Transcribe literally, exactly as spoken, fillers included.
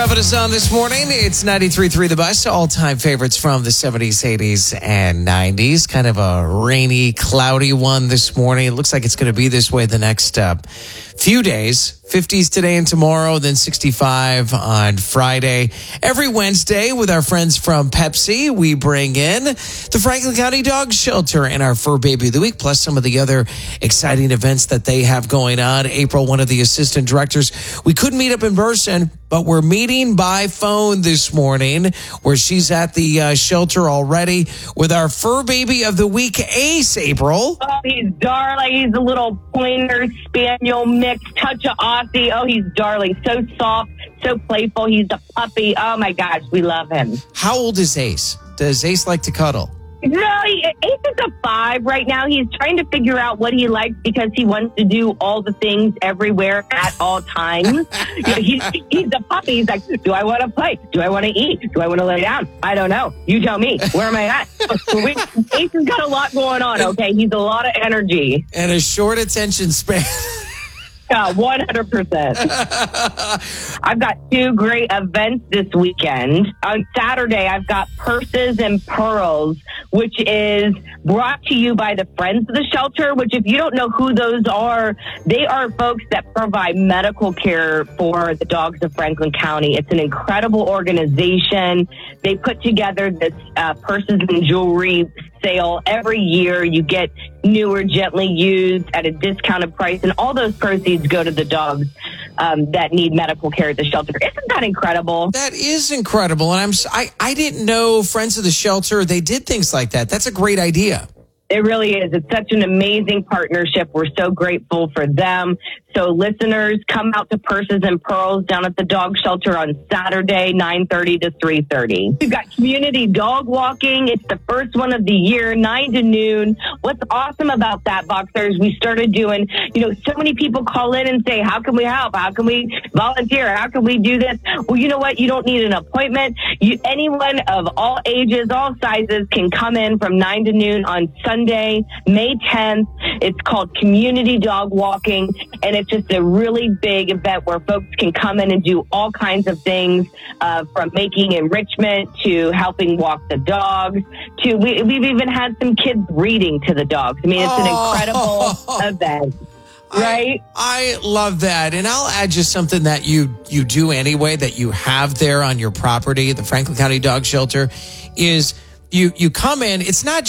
Having us on this morning, it's ninety-three point three The Bus, all-time favorites from the seventies, eighties, and nineties. Kind of a rainy, cloudy one this morning. It looks like it's going to be this way the next uh, few days. fifties today and tomorrow, then sixty-five on Friday. Every Wednesday with our friends from Pepsi, we bring in the Franklin County Dog Shelter and our Fur Baby of the Week, plus some of the other exciting events that they have going on. April, one of the assistant directors, we couldn't meet up in person, but we're meeting by phone this morning, where she's at the uh, shelter already with our Fur Baby of the Week, Ace. April. Oh, he's darling. He's a little pointer spaniel mix, touch of Aussie. Oh, he's darling. So soft, so playful. He's a puppy. Oh, my gosh. We love him. How old is Ace? Does Ace like to cuddle? No, he, Ace is a five right now. He's trying to figure out what he likes because he wants to do all the things everywhere at all times. You know, he's, he's a puppy. He's like, do I want to play? Do I want to eat? Do I want to lay down? I don't know. You tell me. Where am I at? We, Ace has got a lot going on, okay? He's a lot of energy. And a short attention span. Yeah, one hundred percent. I've got two great events this weekend. On Saturday, I've got Purses and Pearls, which is brought to you by the Friends of the Shelter, which if you don't know who those are, they are folks that provide medical care for the dogs of Franklin County. It's an incredible organization. They put together this uh, purses and jewelry sale every year. You get newer, gently used at a discounted price, and all those proceeds go to the dogs um, that need medical care at the shelter. Isn't that incredible? That is incredible, and I'm I I didn't know Friends of the Shelter, they did things like that. That's a great idea. It really is. It's such an amazing partnership. We're so grateful for them. So listeners, come out to Purses and Pearls down at the dog shelter on Saturday, nine thirty to three thirty. We've got community dog walking. It's the first one of the year, nine to noon. What's awesome about that, Boxer, is we started doing, you know, so many people call in and say, how can we help? How can we volunteer? How can we do this? Well, you know what? You don't need an appointment. You, anyone of all ages, all sizes can come in from nine to noon on Sunday, May tenth. It's called Community Dog Walking, and it's just a really big event where folks can come in and do all kinds of things, uh, from making enrichment to helping walk the dogs to we, we've even had some kids reading to the dogs. I mean, it's an incredible Oh. event. Right? I, I love that. And I'll add just something that you, you do anyway, that you have there on your property, the Franklin County Dog Shelter, is you, you come in. It's not